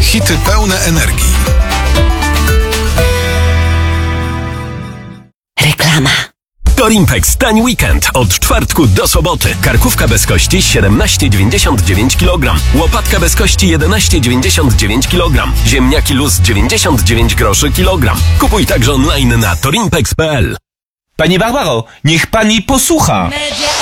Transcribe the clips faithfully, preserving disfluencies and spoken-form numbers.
hity pełne energii. Reklama. Torimpex Tań Weekend od czwartku do soboty. Karkówka bez kości siedemnaście dziewięćdziesiąt dziewięć kilogram. Łopatka bez kości jedenaście dziewięćdziesiąt dziewięć kilogram. Ziemniaki luz dziewięćdziesiąt dziewięć groszy kilogram. Kupuj także online na torimpex kropka p l. Pani Barbaro, niech pani posłucha.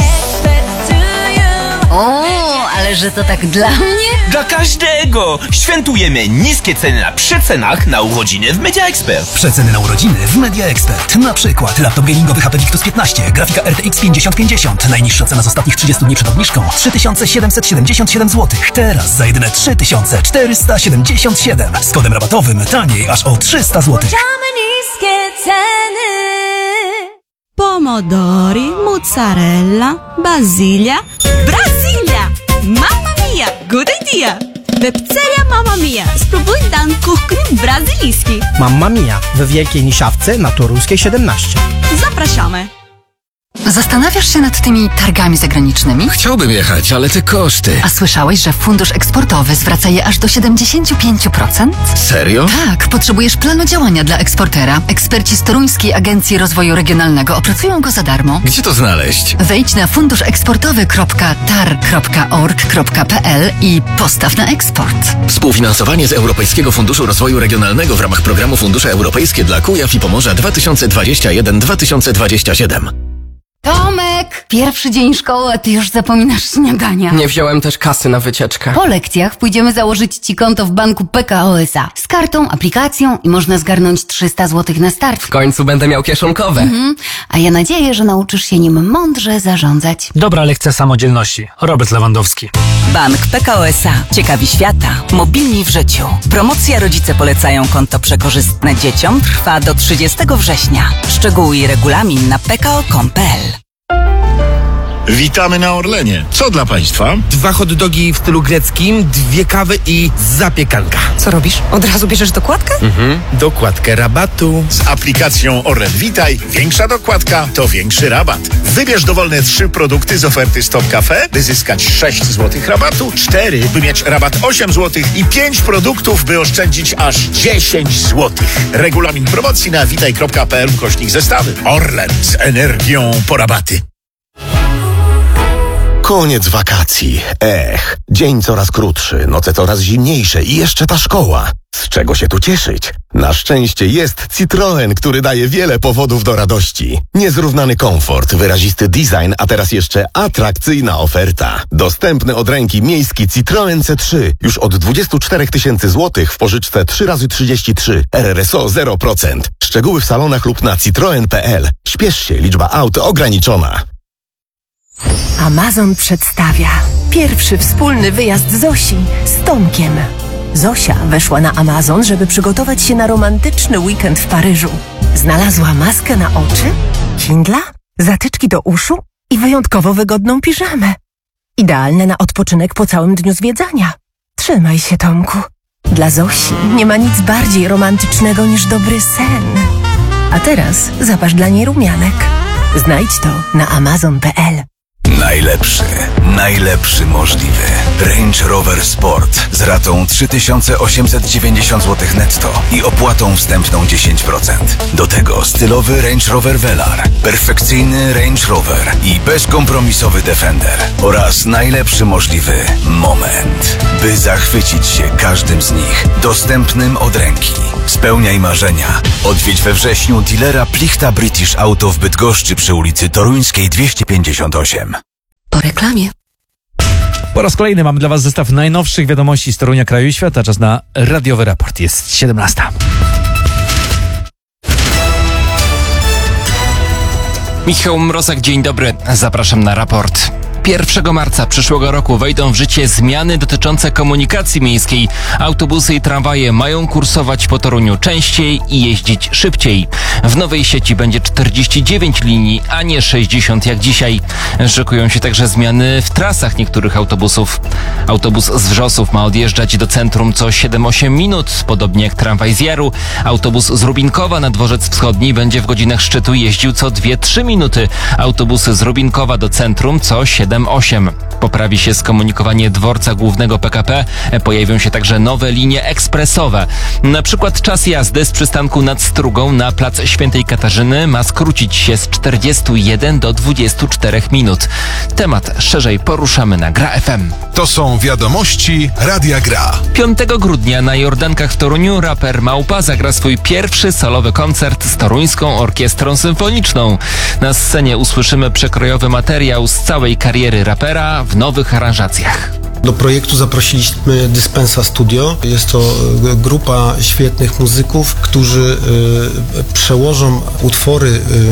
O, ale że to tak dla mnie? Dla każdego! Świętujemy niskie ceny na przecenach na urodziny w Media Expert. Przeceny na urodziny w Media Expert. Na przykład laptop gamingowy H P Victus piętnaście, grafika R T X pięćdziesiąt pięćdziesiąt. Najniższa cena z ostatnich trzydziestu dni przed obniżką trzy tysiące siedemset siedemdziesiąt siedem złotych. Teraz za jedyne trzy tysiące czterysta siedemdziesiąt siedem. Z kodem rabatowym taniej aż o trzysta złotych. niskie ceny. Pomodori, mozzarella, basilia. Brasilia! Mamma mia! Good idea! W pizzeria Mamma Mia spróbuj dan kuchni brazylijskiej. Mamma Mia w Wielkiej Niszawce na Toruńskiej siedemnaście. Zapraszamy! Zastanawiasz się nad tymi targami zagranicznymi? Chciałbym jechać, ale te koszty. A słyszałeś, że fundusz eksportowy zwraca je aż do siedemdziesiąt pięć procent? Serio? Tak, potrzebujesz planu działania dla eksportera. Eksperci z Toruńskiej Agencji Rozwoju Regionalnego opracują go za darmo. Gdzie to znaleźć? Wejdź na funduszeksportowy kropka tar kropka org kropka p l i postaw na eksport. Współfinansowanie z Europejskiego Funduszu Rozwoju Regionalnego w ramach programu Fundusze Europejskie dla Kujaw i Pomorza dwa tysiące dwudziesty pierwszy do dwa tysiące dwudziestego siódmego. Tomek! Pierwszy dzień szkoły, a ty już zapominasz śniadania. Nie wziąłem też kasy na wycieczkę. Po lekcjach pójdziemy założyć ci konto w banku P K O S A. Z kartą, aplikacją i można zgarnąć trzysta złotych na start. W końcu będę miał kieszonkowe. Mhm. A ja nadzieję, że nauczysz się nim mądrze zarządzać. Dobra lekcja samodzielności. Robert Lewandowski. Bank P K O S A. Ciekawi świata. Mobilni w życiu. Promocja Rodzice polecają konto przekorzystne dzieciom trwa do trzydziestego września. Szczegóły i regulamin na p k o kropka com kropka p l. Witamy na Orlenie. Co dla Państwa? Dwa hot dogi w stylu greckim, dwie kawy i zapiekanka. Co robisz? Od razu bierzesz dokładkę? Mhm, dokładkę rabatu. Z aplikacją Orlen Witaj większa dokładka to większy rabat. Wybierz dowolne trzy produkty z oferty Stop Cafe, by zyskać sześć złotych rabatu, cztery, by mieć rabat osiem złotych i pięć produktów, by oszczędzić aż dziesięć złotych. Regulamin promocji na witaj kropka p l ukośnik zestawy. Orlen z energią po rabaty. Koniec wakacji. Ech, dzień coraz krótszy, noce coraz zimniejsze i jeszcze ta szkoła. Z czego się tu cieszyć? Na szczęście jest Citroen, który daje wiele powodów do radości. Niezrównany komfort, wyrazisty design, a teraz jeszcze atrakcyjna oferta. Dostępny od ręki miejski Citroen C trzy już od dwudziestu czterech tysięcy złotych w pożyczce trzy razy trzydzieści trzy, R R S O zero procent. Szczegóły w salonach lub na citroen kropka p l. Śpiesz się, liczba aut ograniczona. Amazon przedstawia pierwszy wspólny wyjazd Zosi z Tomkiem. Zosia weszła na Amazon, żeby przygotować się na romantyczny weekend w Paryżu. Znalazła maskę na oczy, kindla, zatyczki do uszu i wyjątkowo wygodną piżamę. Idealne na odpoczynek po całym dniu zwiedzania. Trzymaj się, Tomku. Dla Zosi nie ma nic bardziej romantycznego niż dobry sen. A teraz zapasz dla niej rumianek. Znajdź to na amazon kropka p l. Najlepszy, najlepszy możliwy. Range Rover Sport z ratą trzy tysiące osiemset dziewięćdziesiąt złotych netto i opłatą wstępną dziesięć procent. Do tego stylowy Range Rover Velar, perfekcyjny Range Rover i bezkompromisowy Defender oraz najlepszy możliwy moment, by zachwycić się każdym z nich. Dostępnym od ręki. Spełniaj marzenia. Odwiedź we wrześniu dealera Plichta British Auto w Bydgoszczy przy ulicy Toruńskiej dwieście pięćdziesiąt osiem. Po reklamie. Po raz kolejny mamy dla Was zestaw najnowszych wiadomości z Torunia, kraju i świata. Czas na radiowy raport. Jest siedemnasta. Michał Mrozek, dzień dobry. Zapraszam na raport. pierwszego marca przyszłego roku wejdą w życie zmiany dotyczące komunikacji miejskiej. Autobusy i tramwaje mają kursować po Toruniu częściej i jeździć szybciej. W nowej sieci będzie czterdzieści dziewięć linii, a nie sześćdziesiąt jak dzisiaj. Szykują się także zmiany w trasach niektórych autobusów. Autobus z Wrzosów ma odjeżdżać do centrum co siedem osiem minut, podobnie jak tramwaj z Jaru. Autobus z Rubinkowa na Dworzec Wschodni będzie w godzinach szczytu jeździł co dwie trzy minuty. Autobusy z Rubinkowa do centrum co siedem siedem osiem. Poprawi się skomunikowanie dworca głównego P K P. Pojawią się także nowe linie ekspresowe. Na przykład czas jazdy z przystanku nad Strugą na plac Świętej Katarzyny ma skrócić się z czterdziestu jeden do dwudziestu czterech minut. Temat szerzej poruszamy na Gra F M. To są wiadomości Radia Gra. piątego grudnia na Jordankach w Toruniu raper Małpa zagra swój pierwszy solowy koncert z Toruńską Orkiestrą Symfoniczną. Na scenie usłyszymy przekrojowy materiał z całej kariery rapera w nowych aranżacjach. Do projektu zaprosiliśmy Dyspensa Studio. Jest to grupa świetnych muzyków, którzy y, przełożą utwory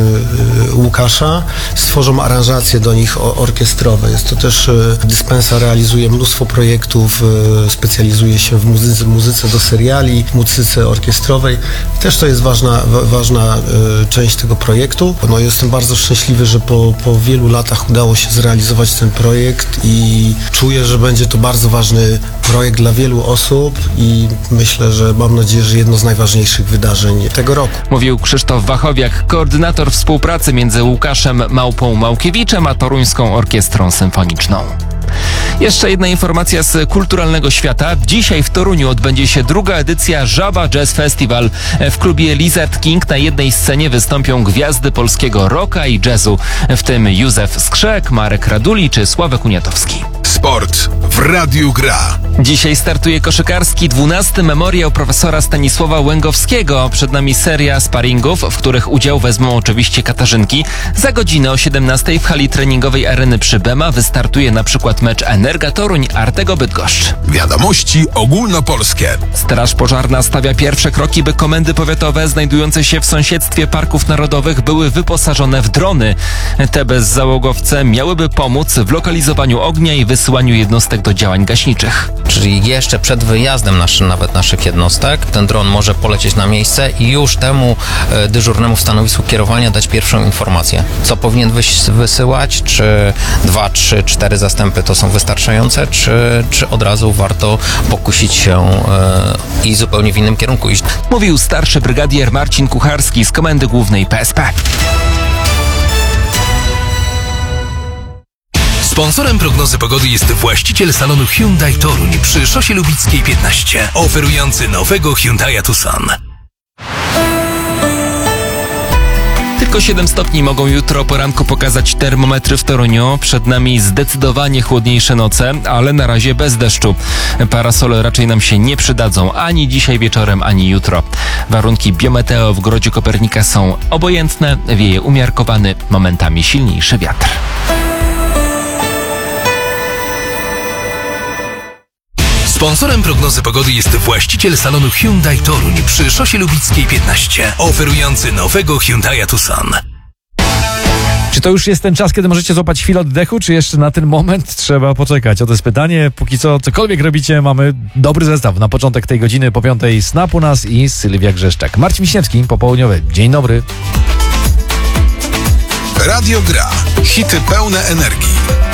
y, Łukasza, stworzą aranżacje do nich o, orkiestrowe. Jest to też y, Dyspensa realizuje mnóstwo projektów, y, specjalizuje się w muzyce, muzyce do seriali, muzyce orkiestrowej. Też to jest ważna, w, ważna y, część tego projektu. No, jestem bardzo szczęśliwy, że po, po wielu latach udało się zrealizować ten projekt i czuję, że będzie to bardzo ważny projekt dla wielu osób i myślę, że mam nadzieję, że jedno z najważniejszych wydarzeń tego roku. Mówił Krzysztof Wachowiak, koordynator współpracy między Łukaszem Małpą Małkiewiczem a Toruńską Orkiestrą Symfoniczną. Jeszcze jedna informacja z kulturalnego świata. Dzisiaj w Toruniu odbędzie się druga edycja Żaba Jazz Festival. W klubie Lizard King na jednej scenie wystąpią gwiazdy polskiego rocka i jazzu, w tym Józef Skrzek, Marek Raduli czy Sławek Uniatowski. Sport w Radiu Gra. Dzisiaj startuje koszykarski dwunasty memoriał profesora Stanisława Łęgowskiego. Przed nami seria sparingów, w których udział wezmą oczywiście Katarzynki. Za godzinę o siedemnastej w hali treningowej Areny przy Bema wystartuje na przykład mecz Energa Toruń Artego Bydgoszcz. Wiadomości ogólnopolskie. Straż Pożarna stawia pierwsze kroki, by komendy powiatowe znajdujące się w sąsiedztwie parków narodowych były wyposażone w drony. Te bezzałogowce miałyby pomóc w lokalizowaniu ognia i wysyłaniu jednostek do działań gaśniczych. Czyli jeszcze przed wyjazdem nasz, nawet naszych jednostek ten dron może polecieć na miejsce i już temu e, dyżurnemu w stanowisku kierowania dać pierwszą informację. Co powinien wys- wysyłać, czy dwa, trzy, cztery zastępy to są wystarczające, czy, czy od razu warto pokusić się e, i zupełnie w innym kierunku iść. Mówił starszy brygadier Marcin Kucharski z Komendy Głównej P S P. Sponsorem prognozy pogody jest właściciel salonu Hyundai Toruń przy szosie Lubickiej piętnaście, oferujący nowego Hyundai'a Tucson. Tylko siedem stopni mogą jutro o poranku pokazać termometry w Toruniu. Przed nami zdecydowanie chłodniejsze noce, ale na razie bez deszczu. Parasole raczej nam się nie przydadzą ani dzisiaj wieczorem, ani jutro. Warunki biometeo w Grodziu Kopernika są obojętne, wieje umiarkowany, momentami silniejszy wiatr. Sponsorem prognozy pogody jest właściciel salonu Hyundai Toruń przy szosie Lubickiej piętnaście, oferujący nowego Hyundai'a Tucson. Czy to już jest ten czas, kiedy możecie złapać chwilę oddechu, czy jeszcze na ten moment trzeba poczekać? O to jest pytanie. Póki co, cokolwiek robicie, mamy dobry zestaw. Na początek tej godziny po piątej Snap u nas i Sylwia Grzeszczak. Marcin Wiśniewski, popołudniowy. Dzień dobry. Radio Gra. Hity pełne energii.